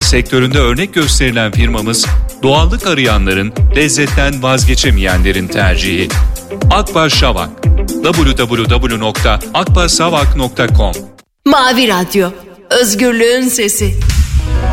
Sektöründe örnek gösterilen firmamız, doğallık arayanların, lezzetten vazgeçemeyenlerin tercihi. Akbaş Şavak. www.akbaşsavak.com. Mavi Radyo, özgürlüğün sesi.